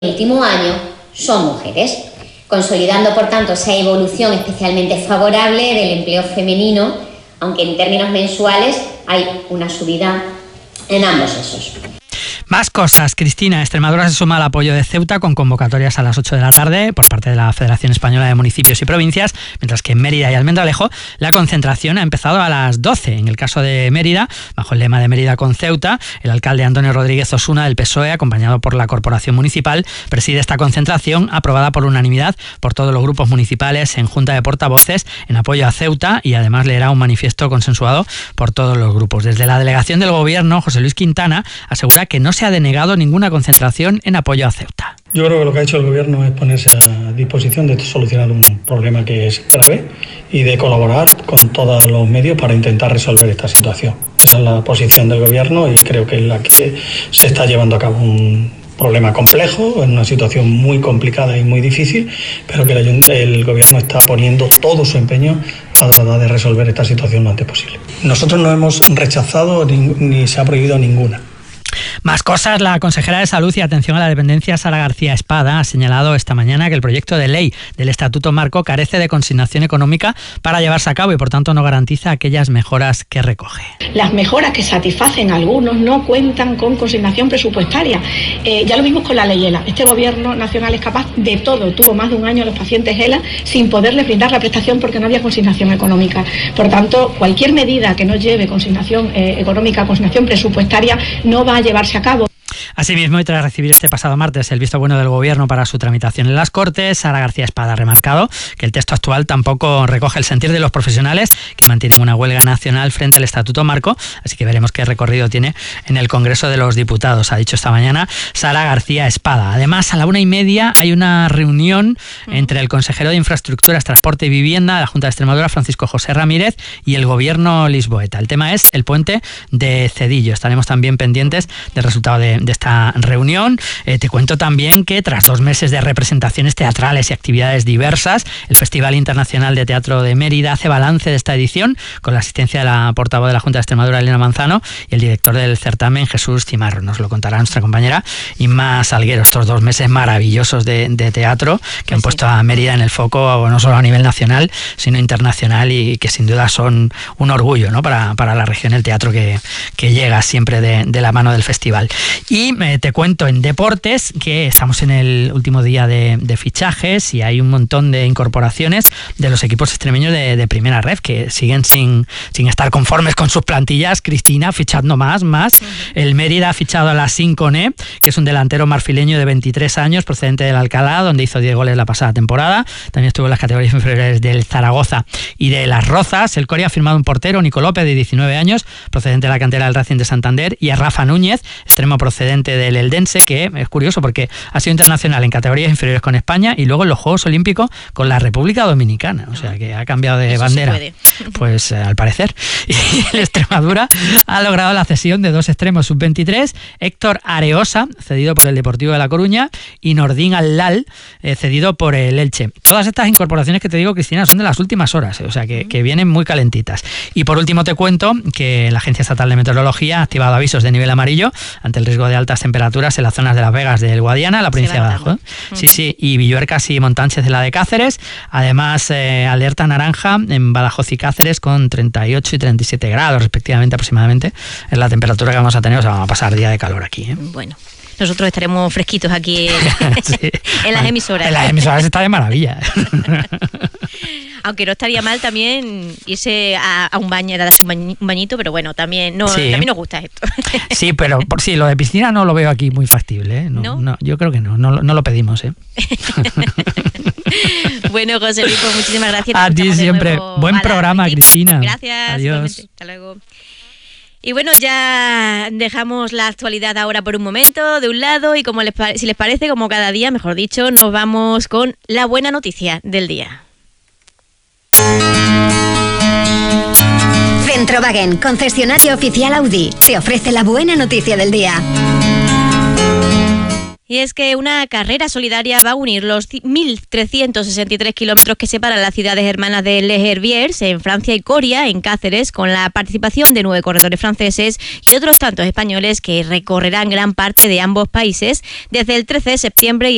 último año son mujeres, consolidando por tanto esa evolución especialmente favorable del empleo femenino, aunque en términos mensuales hay una subida en ambos sexos. Más cosas, Cristina. Extremadura se suma al apoyo de Ceuta con convocatorias a las 8 de la tarde por parte de la Federación Española de Municipios y Provincias, mientras que en Mérida y Almendralejo la concentración ha empezado a las 12. En el caso de Mérida, bajo el lema de Mérida con Ceuta, el alcalde Antonio Rodríguez Osuna del PSOE, acompañado por la Corporación Municipal, preside esta concentración aprobada por unanimidad por todos los grupos municipales en Junta de Portavoces en apoyo a Ceuta, y además leerá un manifiesto consensuado por todos los grupos. Desde la delegación del Gobierno, José Luis Quintana asegura que no se ha denegado ninguna concentración en apoyo a Ceuta. Yo creo que lo que ha hecho el Gobierno es ponerse a disposición de solucionar un problema que es grave y de colaborar con todos los medios para intentar resolver esta situación. Esa es la posición del Gobierno y creo que es la que se está llevando a cabo un problema complejo, en una situación muy complicada y muy difícil, pero que el Gobierno está poniendo todo su empeño para tratar de resolver esta situación lo antes posible. Nosotros no hemos rechazado ni se ha prohibido ninguna. Más cosas. La consejera de Salud y Atención a la Dependencia, Sara García Espada, ha señalado esta mañana que el proyecto de ley del Estatuto Marco carece de consignación económica para llevarse a cabo y por tanto no garantiza aquellas mejoras que recoge. Las mejoras que satisfacen a algunos no cuentan con consignación presupuestaria. Ya lo vimos con la ley ELA. Este Gobierno nacional es capaz de todo. Tuvo más de un año a los pacientes ELA sin poderles brindar la prestación porque no había consignación económica. Por tanto, cualquier medida que no lleve consignación económica, consignación presupuestaria, no va a llevarse a cabo. Asimismo, y tras recibir este pasado martes el visto bueno del Gobierno para su tramitación en las Cortes, Sara García Espada ha remarcado que el texto actual tampoco recoge el sentir de los profesionales que mantienen una huelga nacional frente al Estatuto Marco, así que veremos qué recorrido tiene en el Congreso de los Diputados, ha dicho esta mañana Sara García Espada. Además, a la 1:30 hay una reunión entre el consejero de Infraestructuras, Transporte y Vivienda de la Junta de Extremadura, Francisco José Ramírez, y el Gobierno lisboeta. El tema es el puente de Cedillo. Estaremos también pendientes del resultado de esta reunión. Te cuento también que tras 2 meses de representaciones teatrales y actividades diversas, el Festival Internacional de Teatro de Mérida hace balance de esta edición con la asistencia de la portavoz de la Junta de Extremadura, Elena Manzano, y el director del certamen, Jesús Cimarro. Nos lo contará nuestra compañera Inma Salguero. Estos 2 meses maravillosos de teatro que han puesto a Mérida en el foco, no solo a nivel nacional, sino internacional, y que sin duda son un orgullo, ¿no?, para la región, el teatro que llega siempre de la mano del festival. Y te cuento en deportes que estamos en el último día de fichajes y hay un montón de incorporaciones de los equipos extremeños de primera ref que siguen sin estar conformes con sus plantillas, Cristina, fichando más. El Mérida ha fichado a la Sinconé, que es un delantero marfileño de 23 años procedente del Alcalá, donde hizo 10 goles la pasada temporada. También estuvo en las categorías inferiores del Zaragoza y de Las Rozas. El Coria ha firmado un portero, Nico López, de 19 años, procedente de la cantera del Racing de Santander, y a Rafa Núñez, extremo procedente del Eldense, que es curioso porque ha sido internacional en categorías inferiores con España y luego en los Juegos Olímpicos con la República Dominicana, o sea que ha cambiado de bandera. Pues al parecer. Y el Extremadura ha logrado la cesión de 2 extremos sub-23, Héctor Areosa, cedido por el Deportivo de La Coruña, y Nordin Al-Lal, cedido por el Elche. Todas estas incorporaciones que te digo, Cristina, son de las últimas horas, o sea que vienen muy calentitas. Y por último te cuento que la Agencia Estatal de Meteorología ha activado avisos de nivel amarillo ante el riesgo de altas temperaturas en las zonas de Las Vegas del Guadiana, la provincia de Badajoz. Sí, y Villuercas y Montánchez de la de Cáceres. Además, alerta naranja en Badajoz y Cáceres con 38 y 37 grados respectivamente aproximadamente. Es la temperatura que vamos a tener, o sea, vamos a pasar día de calor aquí. Bueno, nosotros estaremos fresquitos aquí sí. En las emisoras. En las emisoras está de maravilla. Aunque no estaría mal también irse a un baño, darse un bañito, pero bueno, también también nos gusta esto. Sí, pero lo de piscina no lo veo aquí muy factible, ¿eh? No, yo creo que no lo pedimos, ¿eh? Bueno, José Luis, pues muchísimas gracias. A ti siempre. Buen programa, Cristina. Gracias. Adiós. Hasta luego. Y bueno, ya dejamos la actualidad ahora por un momento de un lado y si les parece, como cada día, mejor dicho, nos vamos con la buena noticia del día. Centrowagen, concesionario oficial Audi, te ofrece la buena noticia del día. Y es que una carrera solidaria va a unir los 1.363 kilómetros que separan las ciudades hermanas de Les Herbiers, en Francia, y Coria, en Cáceres, con la participación de 9 corredores franceses y otros tantos españoles que recorrerán gran parte de ambos países desde el 13 de septiembre y